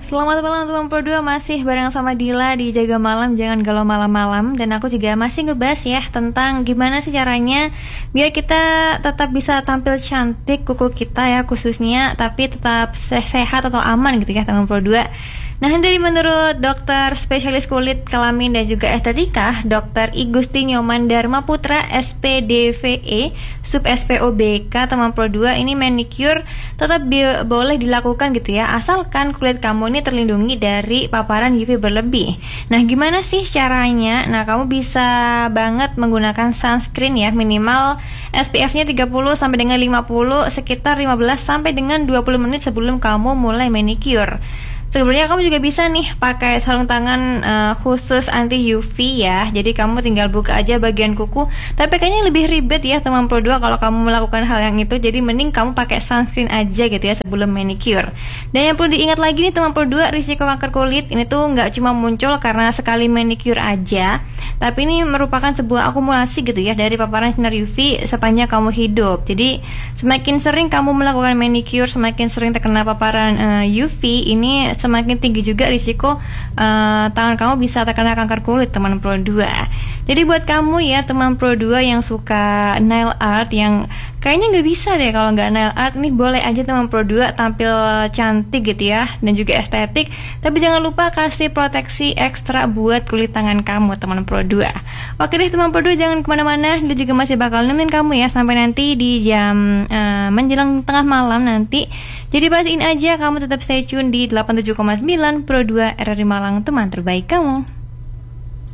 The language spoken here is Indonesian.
Selamat malam teman Pro 2, masih bareng sama Dila di Jaga Malam Jangan Galau Malam-malam. Dan aku juga masih ngebahas ya tentang gimana sih caranya biar kita tetap bisa tampil cantik kuku kita ya khususnya, tapi tetap sehat atau aman gitu ya teman Pro 2. Nah, dari menurut dokter spesialis kulit, kelamin dan juga estetika, Dr. Igusti Nyoman Dharma Putra, SPDVE, sub SPOBK, teman Pro 2, ini manicure tetap boleh dilakukan gitu ya, asalkan kulit kamu ini terlindungi dari paparan UV berlebih. Nah, gimana sih caranya? Nah, kamu bisa banget menggunakan sunscreen ya, minimal SPF-nya 30 sampai dengan 50 sekitar 15 sampai dengan 20 menit sebelum kamu mulai manicure. Sebenarnya kamu juga bisa nih pakai sarung tangan khusus anti UV ya. Jadi kamu tinggal buka aja bagian kuku. Tapi kayaknya lebih ribet ya teman Pro 2 kalau kamu melakukan hal yang itu. Jadi mending kamu pakai sunscreen aja gitu ya sebelum manicure. Dan yang perlu diingat lagi nih teman Pro 2, risiko kanker kulit ini tuh nggak cuma muncul karena sekali manicure aja, tapi ini merupakan sebuah akumulasi gitu ya dari paparan sinar UV sepanjang kamu hidup. Jadi semakin sering kamu melakukan manicure, semakin sering terkena paparan UV, ini semakin tinggi juga risiko tangan kamu bisa terkena kanker kulit teman Pro 2. Jadi buat kamu ya teman Pro 2 yang suka nail art, yang kayaknya nggak bisa deh kalau nggak nail art, nih boleh aja teman Pro 2 tampil cantik gitu ya dan juga estetik. Tapi jangan lupa kasih proteksi ekstra buat kulit tangan kamu teman Pro 2. Oke deh teman Pro 2, jangan kemana-mana, dia juga masih bakal nemenin kamu ya sampai nanti di jam menjelang tengah malam nanti. Jadi pastiin aja kamu tetap stay tune di 87,9 Pro 2 RRI Malang, teman terbaik kamu.